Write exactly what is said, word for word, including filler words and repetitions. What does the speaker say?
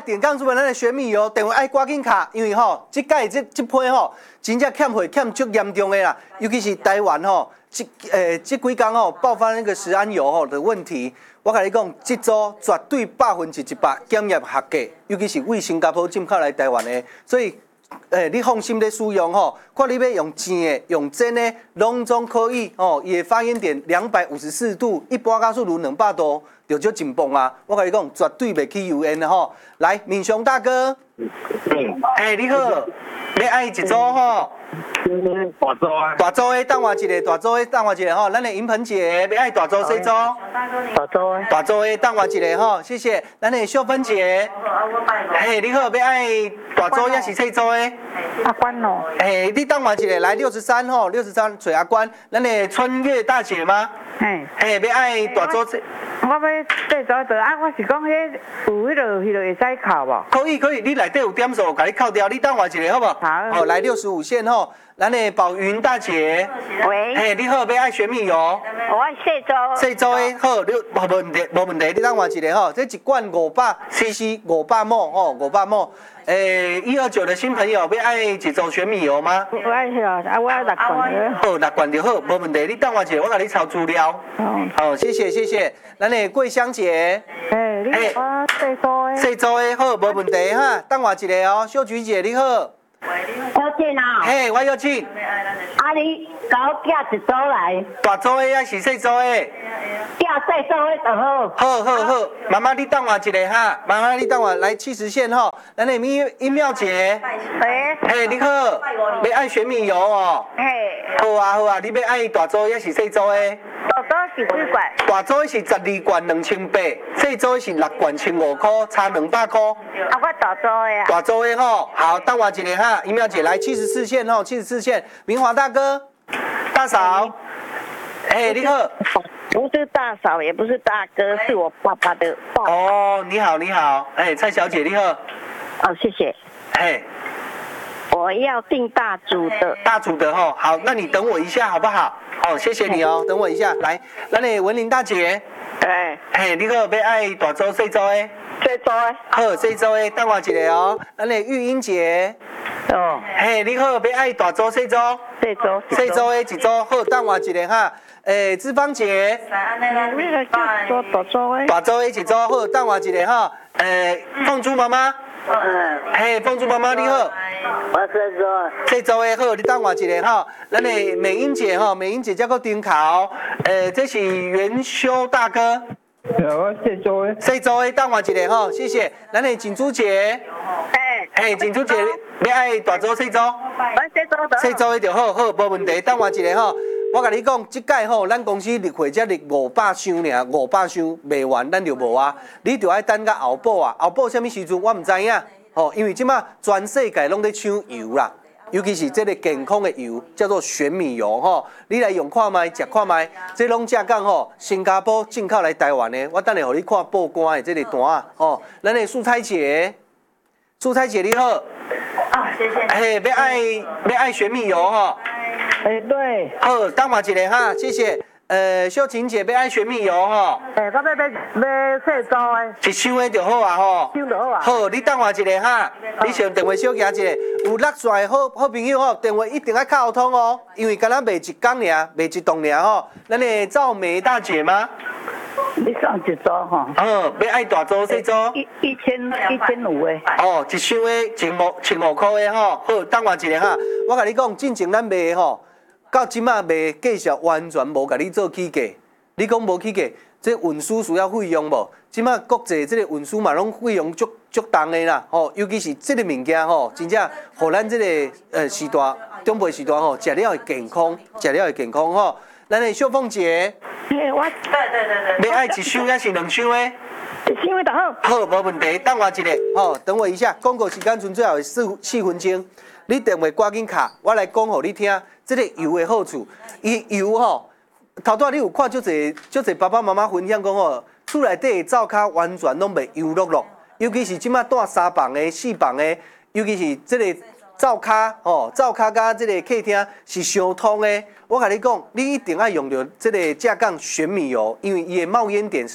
电讲出来咱的玄米油，电话爱赶紧卡，因为吼，即届即即批吼，真正欠货欠足严重的啦，尤其是台湾吼，即诶即几工吼爆发那个食安油吼的问题。我甲你讲，这组绝对百分之一百检验合格，尤其是为新加坡进口来台湾的，所以。诶、欸，你放心咧使用吼，看你要用煎的、用蒸的，拢总可以哦。伊的发烟点两百五十四度，一般加速炉两百度，就足真棒啊！我甲你讲，绝对袂起油烟的吼。来，民雄大哥，哎、欸，你好，要爱一组吼。 大组啊！ 大组的等我一下，大组的等我一下吼。咱的银盆姐要爱大组小组。 大组的。 大组的等我一下吼，谢谢。咱的秀芬姐，哎，你好，要爱大组还是小组的？ 阿关哦。 哎，你等我一下，来六十三吼，六十三找阿关。咱的春月大姐吗？ 嘿。 哎，要爱大组。 我要小组的啊，我是讲迄有迄落迄落会使扣无？ 可以可以，你内底有点数，甲你扣掉，你等我一下好不好？ 好。 好，来六十五线吼。咱的宝云大姐， 喂， 嘿，你好，要爱玄米油， 我爱细组， 细组的好，你无问题，无问题，你等我一下吼，这一罐五百 C C， 五百毫吼，五百毫。诶，一二九的新朋友要爱一组玄米油吗？ 我爱迄个，啊，我爱六罐好，六罐就好，无问题，你等我一下，我甲你抄资料。 嗯。 好，谢谢谢谢，咱的桂香姐， 诶，你好，细组的， 细组的好，无问题哈，等我一下哦，秀菊姐你好。 要紧啊！ 嘿，我要紧。 啊，你甲我寄一组来。 大组的还是细组的？ 寄细组的就好。 好好好，妈妈你等我一下哈，妈妈你等我来七十线吼，咱的音音妙姐。 喂。 嘿，你好，要爱玄米油哦。 嘿。 好啊好啊，你要爱大组还是细组的？ 大组是几罐？ 大组是十二罐两千八，细组是六罐千五块，差两百块。 啊，我大组的啊。 大组的吼，好，等我一下哈，音妙姐来七十四线吼，七十四线，明华大哥，大嫂，哎，你好。 不是大嫂，也不是大哥，是我爸爸的爸爸。 哦，你好你好，哎，蔡小姐你好。 哦，谢谢。 嘿。 我要订大组的。 大组的吼，好，那你等我一下好不好？哦，谢谢你哦，等我一下，来，咱的文玲大姐。 哎。 嘿，你好，要爱大组细组的？ 细组的。 好，细组的，等我一下哦。咱的玉英姐。 哦。 嘿，你好，要爱大组细组？ 细组。 细组的一组，好，等我一下哈。诶，志芳姐。 那个就做大组的。 大组的一组，好，等我一下哈。诶，凤珠妈妈。 嗯。 嘿，凤珠妈妈你好。 我细组。 细组的好，你等我一下哈。咱的美英姐哈，美英姐叫个丁考，诶，这是元修大哥。 我细组的。 细组的，等我一下哈，谢谢。咱的锦珠姐。 嘿。 嘿，锦珠姐，要爱大组细组？ 我细组的。 细组的就好，好，无问题。等我一下哈。我甲你讲，即届吼，咱公司入货才入五百箱尔，五百箱卖完，咱就无啊。你就爱等到后补啊，后补什么时阵我唔知影。吼，因为即马全世界拢在抢油啦，尤其是这个健康的油，叫做玄米油吼。你来用看卖，食看卖，这拢正讲吼，新加坡进口来台湾的。我等下互你看报关的这个单啊，吼，咱的素菜姐，素菜姐你好。 啊，谢谢。 嘿，要爱要爱玄米油吼。 哎，对。 好，等我一下哈，谢谢。呃，秀琴姐要爱玄米油吼。 哎，我要要要细组的。 一箱的就好啊吼。 箱就好啊。 好，你等我一下哈，你先电话小行一下。有落选的好好朋友吼，电话一定要敲通哦，因为敢若卖一工尔，卖一栋尔吼。咱的赵梅大姐吗？ 你送一组吼。 哦，要爱大组细组？ 一一千一千五的。 哦，一箱的千五千五块的吼。好，等我一下哈，我甲你讲，进前咱卖吼。到即马卖计数完全无甲你做起价，你讲无起价，这运输需要费用无？即马国际这个运输嘛，拢费用足足重的啦，吼，尤其是这个物件吼，真正互咱这个呃时代长辈时代吼，食了会健康，食了会健康吼。咱的秀凤姐， 嘿，我。 对对对对。 要爱一箱还是两箱的？ 一箱的就好。 好，无问题，等我一下，吼，等我一下，广告时间剩最后四四分钟，你电话赶紧卡，我来讲互你听。这个油的好处，伊油吼，头拄你有看足侪足侪爸爸妈妈分享讲吼，厝内底的灶骹完全拢袂油漉漉，尤其是即马住三房的、四房的，尤其是这个灶骹吼，灶骹甲这个客厅是相通的。我甲你讲，你一定要用到这个正港玄米油，因为伊的冒烟点是。